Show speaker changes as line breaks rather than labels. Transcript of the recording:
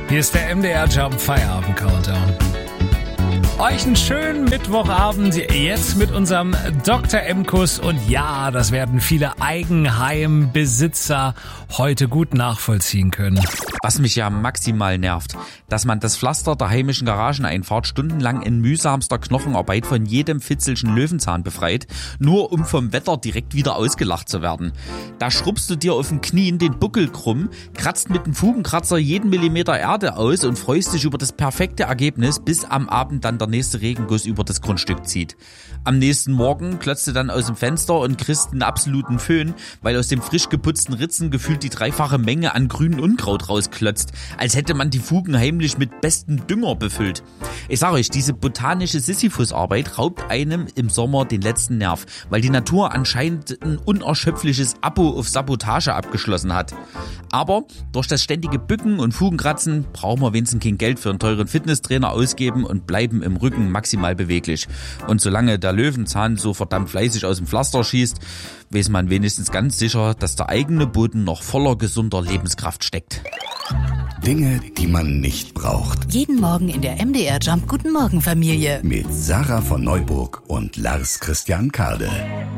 Hier ist der MDR Jump Feierabend Countdown. Euch einen schönen Mittwochabend jetzt mit unserem Dr. M-Kuss. Und ja, das werden viele Eigenheimbesitzer heute gut nachvollziehen können.
Was mich ja maximal nervt, dass man das Pflaster der heimischen Garageneinfahrt stundenlang in mühsamster Knochenarbeit von jedem fitzelschen Löwenzahn befreit, nur um vom Wetter direkt wieder ausgelacht zu werden. Da schrubbst du dir auf den Knien den Buckel krumm, kratzt mit dem Fugenkratzer jeden Millimeter Erde aus und freust dich über das perfekte Ergebnis, bis am Abend dann der nächste Regenguss über das Grundstück zieht. Am nächsten Morgen klotzt du dann aus dem Fenster und kriegst einen absoluten Föhn, weil aus dem frisch geputzten Ritzen gefühlt die dreifache Menge an grünem Unkraut rausklotzt, als hätte man die Fugen heimlich mit bestem Dünger befüllt. Ich sage euch, diese botanische Sisyphus-Arbeit raubt einem im Sommer den letzten Nerv, weil die Natur anscheinend ein unerschöpfliches Abo auf Sabotage abgeschlossen hat. Aber durch das ständige Bücken und Fugenkratzen brauchen wir wenigstens kein Geld für einen teuren Fitnesstrainer ausgeben und bleiben im Rücken maximal beweglich. Und solange der Löwenzahn so verdammt fleißig aus dem Pflaster schießt, weiß man wenigstens ganz sicher, dass der eigene Boden noch voller gesunder Lebenskraft steckt.
Dinge, die man nicht braucht.
Jeden Morgen in der MDR Jump Guten Morgen Familie.
Mit Sarah von Neuburg und Lars Christian Kade.